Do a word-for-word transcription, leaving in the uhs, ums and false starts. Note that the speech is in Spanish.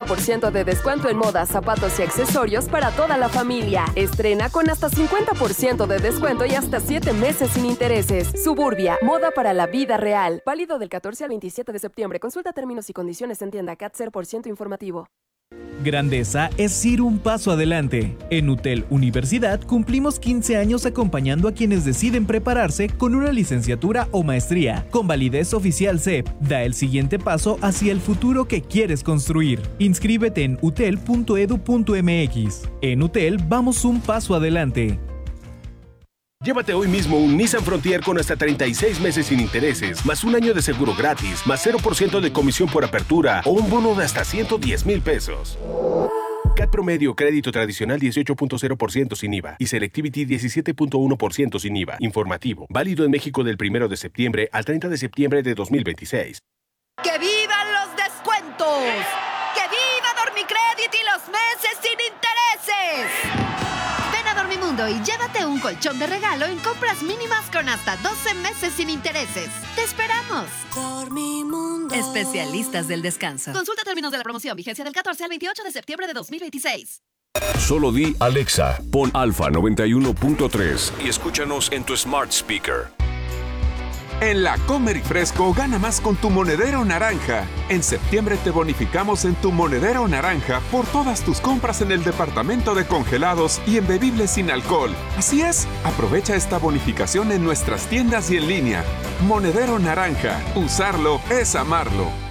por ciento de descuento en moda, zapatos y accesorios para toda la familia. Estrena con hasta cincuenta por ciento de descuento y hasta siete meses sin intereses. Suburbia, moda para la vida real. Válido del catorce al veintisiete de septiembre. Consulta términos y condiciones en tienda. C A T cero por ciento informativo. Grandeza es ir un paso adelante. En UTEL Universidad cumplimos quince años acompañando a quienes deciden prepararse con una licenciatura o maestría, con validez oficial C E P. Da el siguiente paso hacia el futuro que quieres construir. Inscríbete en utel punto edu punto mx. En UTEL vamos un paso adelante. Llévate hoy mismo un Nissan Frontier con hasta treinta y seis meses sin intereses, más un año de seguro gratis, más cero por ciento de comisión por apertura o un bono de hasta ciento diez mil pesos. C A T promedio, crédito tradicional dieciocho punto cero por ciento sin I V A y Selectivity diecisiete punto uno por ciento sin I V A. Informativo, válido en México del primero de septiembre al treinta de septiembre de dos mil veintiséis. ¡Que vivan los descuentos! ¡Que viva Dormicredit y los meses sin intereses! Ven a Dormimundo y llévate un colchón de regalo en compras mínimas con hasta doce meses sin intereses. ¡Te esperamos! Dormimundo. Especialistas del descanso. Consulta términos de la promoción. Vigencia del catorce al veintiocho de septiembre de dos mil veintiséis. Solo di Alexa, pon Alfa noventa y uno punto tres y escúchanos en tu smart speaker. En la Comer y Fresco gana más con tu monedero naranja. En septiembre te bonificamos en tu monedero naranja por todas tus compras en el departamento de congelados y en bebibles sin alcohol. Así es, aprovecha esta bonificación en nuestras tiendas y en línea. Monedero naranja, usarlo es amarlo.